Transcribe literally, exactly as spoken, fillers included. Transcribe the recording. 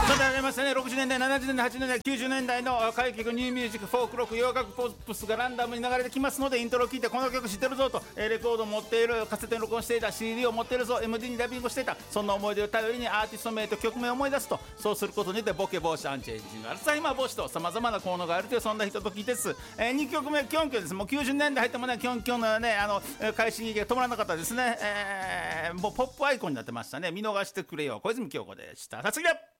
さてありましたね、ろくじゅうねんだいななじゅうねんだいはちじゅうねんだいきゅうじゅうねんだいの歌謡曲、ニューミュージック、フォークロック、洋楽ポップスがランダムに流れてきますので、イントロを聞いてこの曲知ってるぞと、えーレコードを持っている、カセットに録音していた、 シーディー を持っているぞ、 エムディー にダビングしていた、そんな思い出を頼りにアーティスト名と曲名を思い出すと、そうすることによってボケ防止、アンチエイジング、アルツハイマー防止とさまざまな効能があるという、そんなひとときです。えー、にきょくめキョンキョンです。もうきゅうじゅうねんだい入ってもね、キョンキョンのね、あの快進撃が止まらなかったですね。えー、もうポップアイコンになってましたね。見逃してくれよ、小泉京子でした。さつきだ。